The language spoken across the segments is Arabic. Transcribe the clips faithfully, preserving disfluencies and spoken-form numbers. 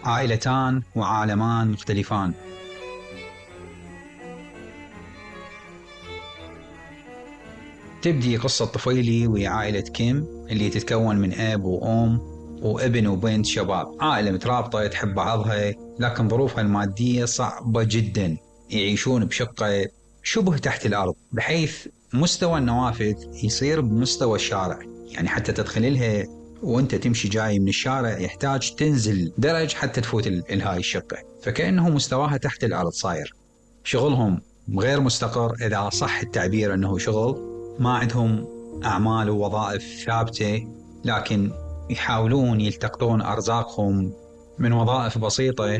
عائلتان وعالمان مختلفان. تبدي قصة طفيلي ويا عائلة كيم اللي تتكون من أب وأم وابن وبنت شباب. عائلة مترابطة تحب بعضها، لكن ظروفها المادية صعبة جدا. يعيشون بشقة شبه تحت الأرض، بحيث مستوى النوافذ يصير بمستوى الشارع. يعني حتى تدخل لها وانت تمشي جاي من الشارع يحتاج تنزل درج حتى تفوت لهاي الشقة، فكأنه مستواها تحت الأرض صاير. شغلهم غير مستقر إذا صح التعبير أنه شغل. ما عندهم أعمال ووظائف ثابتة، لكن يحاولون يلتقطون أرزاقهم من وظائف بسيطة.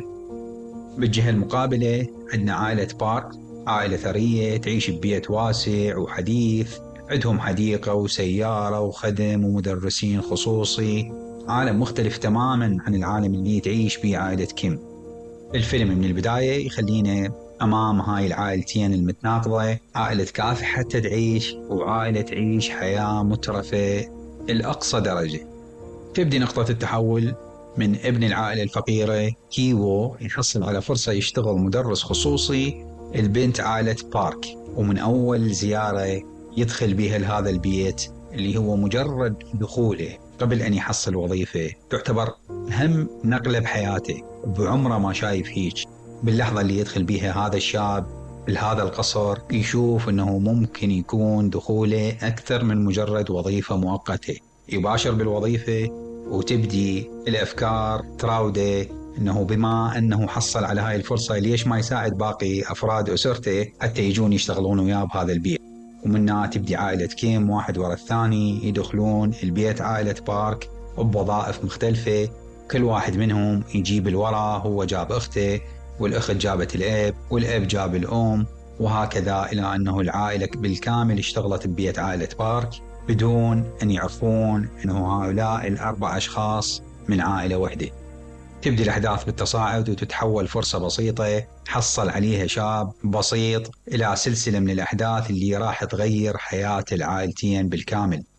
بالجهة المقابلة عندنا عائلة بارك، عائلة ثرية تعيش ببيت واسع وحديث، عندهم حديقة وسيارة وخدم ومدرسين خصوصي. عالم مختلف تماما عن العالم اللي تعيش به عائلة كيم. الفيلم من البداية يخلينا أمام هاي العائلتين المتناقضة، عائلة كافحة تعيش وعائلة تعيش حياة مترفة الأقصى درجة. تبدي نقطة التحول من ابن العائلة الفقيرة كيوو يحصل على فرصة يشتغل مدرس خصوصي البنت عائلة بارك، ومن أول زيارة يدخل بها لهذا البيت اللي هو مجرد دخوله قبل أن يحصل وظيفة تعتبر أهم نقلة بحياته. بعمره ما شايف هيك. باللحظة اللي يدخل بها هذا الشاب لهذا القصر يشوف أنه ممكن يكون دخوله أكثر من مجرد وظيفة مؤقتة. يباشر بالوظيفة وتبدي الأفكار تراوده أنه بما أنه حصل على هاي الفرصة ليش ما يساعد باقي أفراد أسرته حتى يجون يشتغلون وياه بهذا البيت. ومنها تبدي عائلة كيم واحد ورا الثاني يدخلون البيت عائلة بارك بوظائف مختلفة. كل واحد منهم يجيب الورا، هو جاب أخته والأخت جابت الأب والأب جاب الأم، وهكذا إلى أنه العائلة بالكامل اشتغلت ببيت عائلة بارك بدون أن يعرفون أنه هؤلاء الأربع أشخاص من عائلة واحدة. تبدي الأحداث بالتصاعد وتتحول فرصة بسيطة حصل عليها شاب بسيط إلى سلسلة من الأحداث اللي راح تغير حياة العائلتين بالكامل.